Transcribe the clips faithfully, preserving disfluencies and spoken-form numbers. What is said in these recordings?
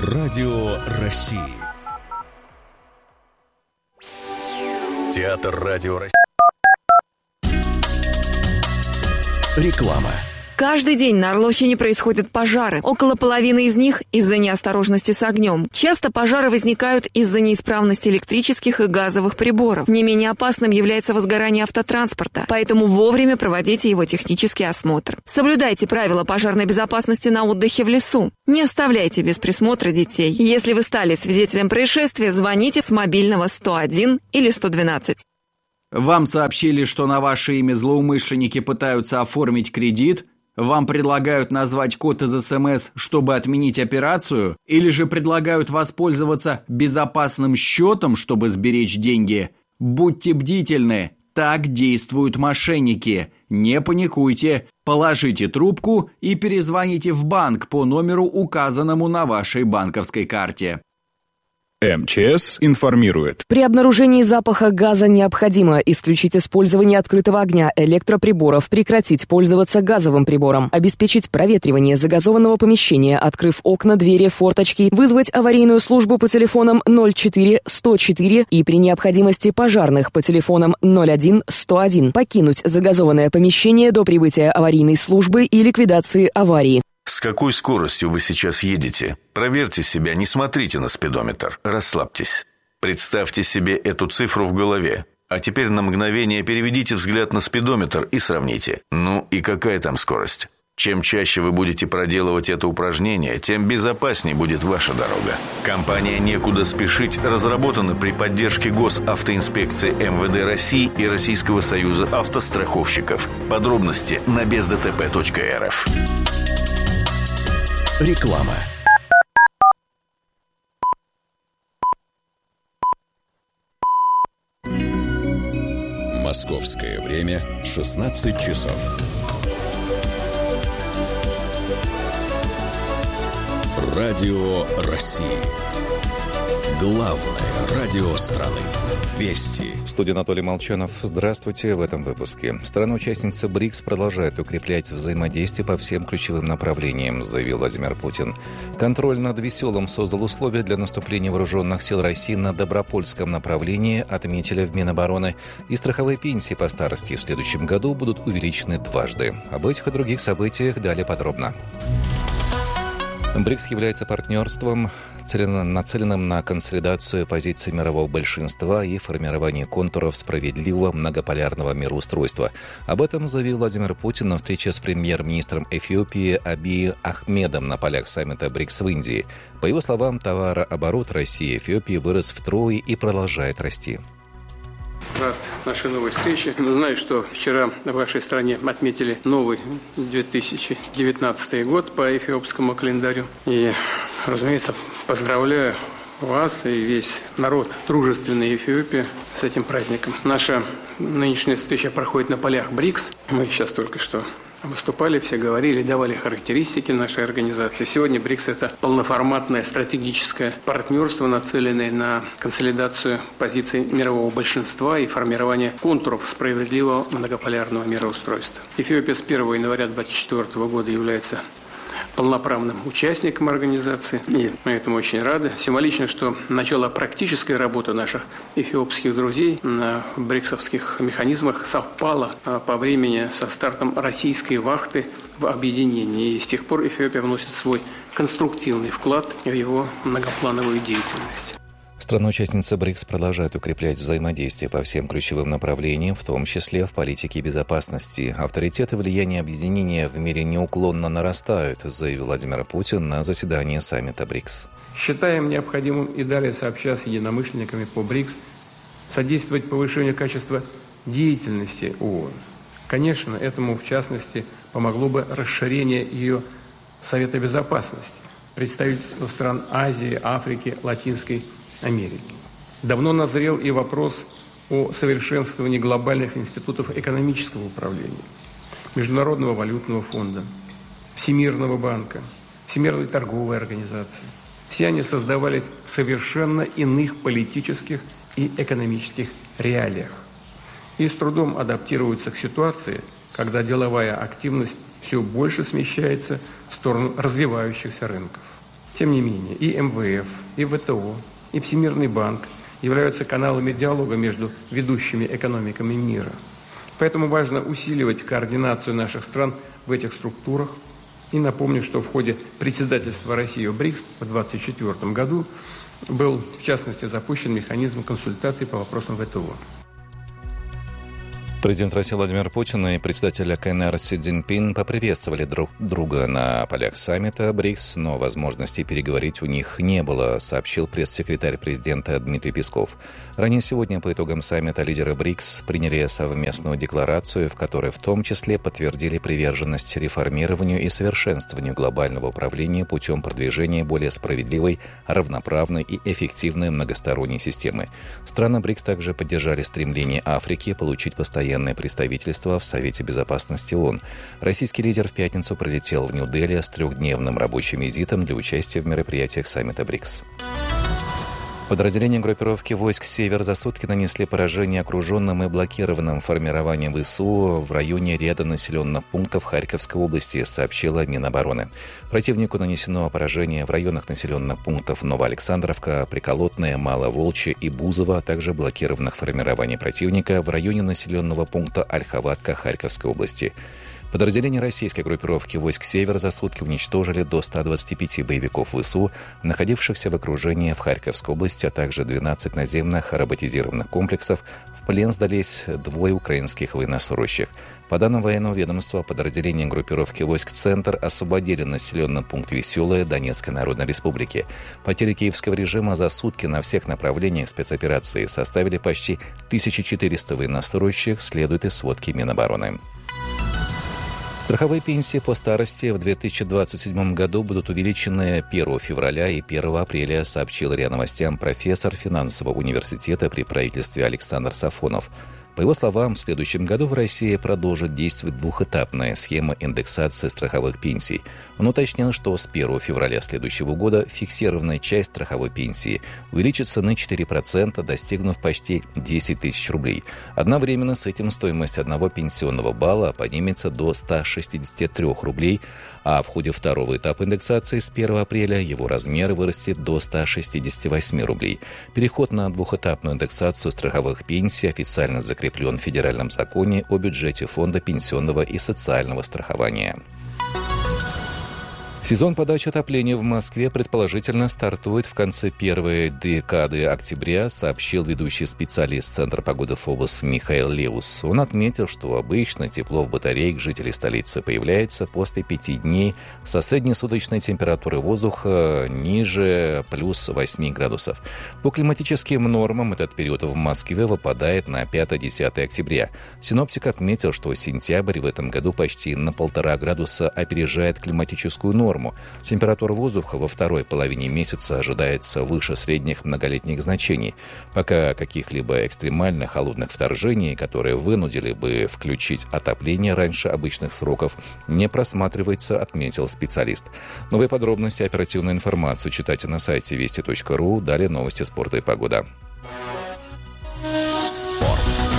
Радио России. Театр Радио России. Реклама. Каждый день на Орловщине происходят пожары. Около половины из них из-за неосторожности с огнем. Часто пожары возникают из-за неисправности электрических и газовых приборов. Не менее опасным является возгорание автотранспорта, поэтому вовремя проводите его технический осмотр. Соблюдайте правила пожарной безопасности на отдыхе в лесу. Не оставляйте без присмотра детей. Если вы стали свидетелем происшествия, звоните с мобильного сто один или сто двенадцать. Вам сообщили, что на ваше имя злоумышленники пытаются оформить кредит? Вам предлагают назвать код из СМС, чтобы отменить операцию? Или же предлагают воспользоваться безопасным счетом, чтобы сберечь деньги? Будьте бдительны, так действуют мошенники. Не паникуйте, положите трубку и перезвоните в банк по номеру, указанному на вашей банковской карте. МЧС информирует. При обнаружении запаха газа необходимо исключить использование открытого огня, электроприборов, прекратить пользоваться газовым прибором, обеспечить проветривание загазованного помещения, открыв окна, двери, форточки, вызвать аварийную службу по телефонам ноль четыре сто четыре и при необходимости пожарных по телефонам ноль один сто один, покинуть загазованное помещение до прибытия аварийной службы и ликвидации аварии. С какой скоростью вы сейчас едете? Проверьте себя, не смотрите на спидометр. Расслабьтесь. Представьте себе эту цифру в голове. А теперь на мгновение переведите взгляд на спидометр и сравните. Ну и какая там скорость? Чем чаще вы будете проделывать это упражнение, тем безопаснее будет ваша дорога. Компания «Некуда спешить» разработана при поддержке Госавтоинспекции МВД России и Российского союза автостраховщиков. Подробности на без дэ тэ пэ точка эр эф. Реклама. Московское время шестнадцать часов. Радио России. Главное радио страны. Вести. В студии Анатолий Молчанов. Здравствуйте. В этом выпуске. Страны-участницы БРИКС продолжают укреплять взаимодействие по всем ключевым направлениям, заявил Владимир Путин. Контроль над Веселым создал условия для наступления вооруженных сил России на Добропольском направлении, отметили в Минобороны. И страховые пенсии по старости в следующем году будут увеличены дважды. Об этих и других событиях далее подробно. БРИКС является партнерством, нацеленным на консолидацию позиций мирового большинства и формирование контуров справедливого многополярного мироустройства. Об этом заявил Владимир Путин на встрече с премьер-министром Эфиопии Абией Ахмедом на полях саммита БРИКС в Индии. По его словам, товарооборот России и Эфиопии вырос втрое и продолжает расти. Рад нашей новой встрече. Знаю, что вчера в вашей стране отметили новый две тысячи девятнадцатый год по эфиопскому календарю. И, разумеется, поздравляю вас и весь народ дружественной Эфиопии с этим праздником. Наша нынешняя встреча проходит на полях БРИКС. Мы сейчас только что выступали, все говорили, давали характеристики нашей организации. Сегодня БРИКС – это полноформатное стратегическое партнерство, нацеленное на консолидацию позиций мирового большинства и формирование контуров справедливого многополярного мироустройства. Эфиопия с первого января две тысячи двадцать четвёртого года является полноправным участником организации, и мы этому очень рады. Символично, что начало практической работы наших эфиопских друзей на бриксовских механизмах совпало по времени со стартом российской вахты в объединении, и с тех пор Эфиопия вносит свой конструктивный вклад в его многоплановую деятельность. Страны-участницы БРИКС продолжают укреплять взаимодействие по всем ключевым направлениям, в том числе в политике безопасности. Авторитет и влияние объединения в мире неуклонно нарастают, заявил Владимир Путин на заседании саммита БРИКС. Считаем необходимым и далее сообща с единомышленниками по БРИКС содействовать повышению качества деятельности ООН. Конечно, этому в частности помогло бы расширение ее Совета Безопасности, представительства стран Азии, Африки, Латинской Америки. Давно назрел и вопрос о совершенствовании глобальных институтов экономического управления, Международного валютного фонда, Всемирного банка, Всемирной торговой организации. Все они создавались в совершенно иных политических и экономических реалиях и с трудом адаптируются к ситуации, когда деловая активность все больше смещается в сторону развивающихся рынков. Тем не менее, и эм вэ эф, и вэ тэ о, и Всемирный банк являются каналами диалога между ведущими экономиками мира. Поэтому важно усиливать координацию наших стран в этих структурах. И напомню, что в ходе председательства России в БРИКС в две тысячи двадцать четвёртом году был, в частности, запущен механизм консультаций по вопросам вэ тэ о. Президент России Владимир Путин и председатель ка эн эр Си Цзиньпин поприветствовали друг друга на полях саммита БРИКС, но возможности переговорить у них не было, сообщил пресс-секретарь президента Дмитрий Песков. Ранее сегодня по итогам саммита лидеры БРИКС приняли совместную декларацию, в которой в том числе подтвердили приверженность реформированию и совершенствованию глобального управления путем продвижения более справедливой, равноправной и эффективной многосторонней системы. Страны БРИКС также поддержали стремление Африки получить постоянное представительство в Совете Безопасности ООН. Российский лидер в пятницу прилетел в Нью-Дели с трехдневным рабочим визитом для участия в мероприятиях саммита БРИКС. Подразделения группировки войск «Север» за сутки нанесли поражение окруженным и блокированным формированием вэ эс у в районе ряда населенных пунктов Харьковской области, сообщила Минобороны. Противнику нанесено поражение в районах населенных пунктов Новоалександровка, Приколотная, Маловолчье и Бузово, а также блокированных формирований противника в районе населенного пункта Ольховатка Харьковской области. Подразделения российской группировки войск «Север» за сутки уничтожили до ста двадцати пяти боевиков вэ эс у, находившихся в окружении в Харьковской области, а также двенадцать наземных роботизированных комплексов. В плен сдались двое украинских военнослужащих. По данным военного ведомства, подразделения группировки войск «Центр» освободили населенный пункт Веселое Донецкой Народной Республики. Потери киевского режима за сутки на всех направлениях спецоперации составили почти тысяча четыреста военнослужащих, следует из сводки Минобороны. Страховые пенсии по старости в две тысячи двадцать седьмом году будут увеличены первого февраля и первого апреля, сообщил РИА Новостям профессор финансового университета при правительстве Александр Сафонов. По его словам, в следующем году в России продолжит действовать двухэтапная схема индексации страховых пенсий. Он уточнил, что с первого февраля следующего года фиксированная часть страховой пенсии увеличится на четыре процента, достигнув почти десять тысяч рублей. Одновременно с этим стоимость одного пенсионного балла поднимется до ста шестидесяти трёх рублей, а в ходе второго этапа индексации с первого апреля его размер вырастет до ста шестидесяти восьми рублей. Переход на двухэтапную индексацию страховых пенсий официально закреплен в федеральном законе о бюджете Фонда пенсионного и социального страхования. Сезон подачи отопления в Москве предположительно стартует в конце первой декады октября, сообщил ведущий специалист Центра погоды ФОБОС Михаил Леус. Он отметил, что обычно тепло в батареях жителей столицы появляется после пяти дней со средней суточной температурой воздуха ниже плюс восьми градусов. По климатическим нормам этот период в Москве выпадает на пятое-десятое октября. Синоптик отметил, что сентябрь в этом году почти на полтора градуса опережает климатическую норму. Температура воздуха во второй половине месяца ожидается выше средних многолетних значений. Пока каких-либо экстремально холодных вторжений, которые вынудили бы включить отопление раньше обычных сроков, не просматривается, отметил специалист. Новые подробности и оперативную информацию читайте на сайте вести точка ру. Далее новости спорта и погода. Спорт.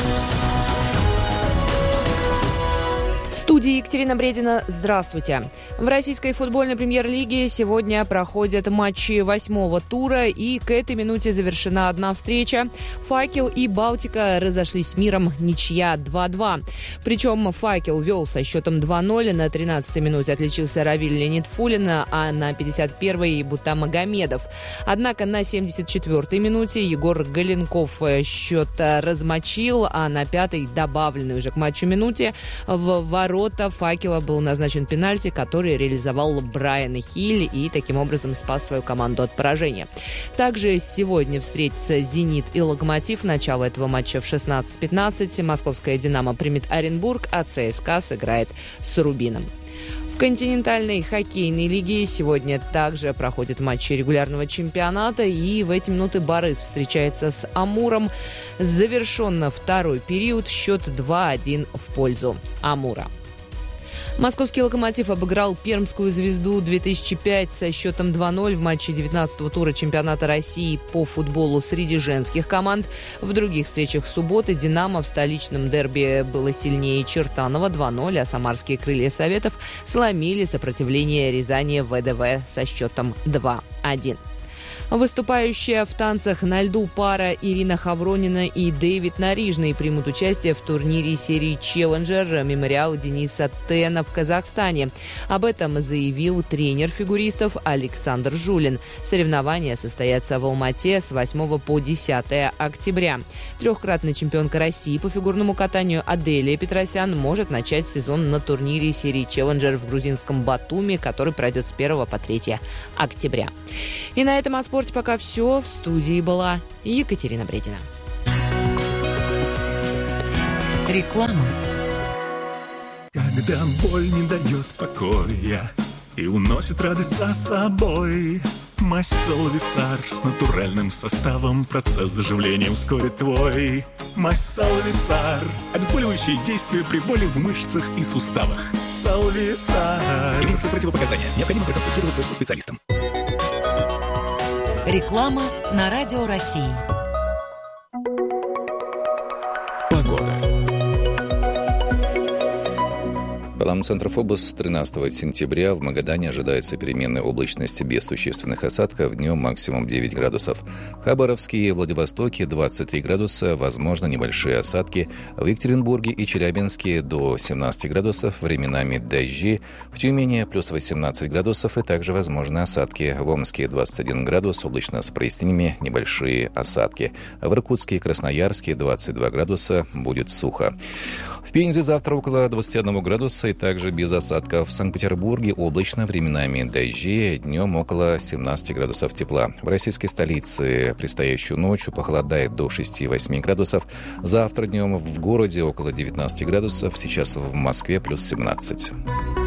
В студии Екатерина Бредина. Здравствуйте. В российской футбольной премьер-лиге сегодня проходят матчи восьмого тура, и к этой минуте завершена одна встреча. «Факел» и «Балтика» разошлись миром, ничья два-два. Причем «Факел» вел со счетом два ноль, на тринадцатой минуте отличился Равиль Леонидфуллин, а на пятьдесят первой Бута Магомедов. Однако на семьдесят четвёртой минуте Егор Галенков счет размочил, а на пятой, добавленной уже к матчу минуте, в ворота «Факела» был назначен пенальти, который реализовал Брайан Хиль и таким образом спас свою команду от поражения. Также сегодня встретятся «Зенит» и «Локомотив». Начало этого матча в шестнадцать пятнадцать. Московская «Динамо» примет Оренбург, а ЦСКА сыграет с «Рубином». В континентальной хоккейной лиге сегодня также проходят матчи регулярного чемпионата, и в эти минуты «Барыс» встречается с «Амуром». Завершен второй период, счет два один в пользу «Амура». Московский «Локомотив» обыграл пермскую «Звезду» две тысячи пять со счетом два ноль в матче девятнадцатого тура чемпионата России по футболу среди женских команд. В других встречах субботы «Динамо» в столичном дерби было сильнее Чертанова два ноль, а самарские «Крылья Советов» сломили сопротивление Рязани ВДВ со счетом два один. Выступающая в танцах на льду пара Ирина Хавронина и Дэвид Нарижный примут участие в турнире серии «Челленджер» мемориал Дениса Тена в Казахстане. Об этом заявил тренер фигуристов Александр Жулин. Соревнования состоятся в Алмате с восьмого по десятое октября. Трехкратная чемпионка России по фигурному катанию Аделия Петросян может начать сезон на турнире серии «Челленджер» в грузинском Батуми, который пройдет с первого по третье октября. И на этом о спорте пока все. В студии была Екатерина Бредина. Реклама. Когда боль не дает покоя и уносит радость за собой, мазь Салвисар с натуральным составом процесс заживления ускорит твой. Мазь Салвисар. Обезболивающее действие при боли в мышцах и суставах. Салвисар. Имеются противопоказания. Необходимо проконсультироваться со специалистом. Реклама на Радио России. Погода. Центр ФОБОС тринадцатого сентября в Магадане ожидается переменная облачность без существенных осадков, днем максимум девять градусов. В Хабаровске и Владивостоке двадцать три градуса, возможно небольшие осадки. В Екатеринбурге и Челябинске до семнадцати градусов, временами дожди. В Тюмени плюс восемнадцать градусов и также возможны осадки. В Омске двадцать один градус, облачно с прояснениями, небольшие осадки. В Иркутске и Красноярске двадцать два градуса, будет сухо. В Пензе завтра около двадцати одного градуса и также без осадков. В Санкт-Петербурге облачно, временами дожди, днем около семнадцати градусов тепла. В российской столице предстоящую ночью похолодает до шести-восьми градусов. Завтра днем в городе около девятнадцати градусов, сейчас в Москве плюс семнадцать.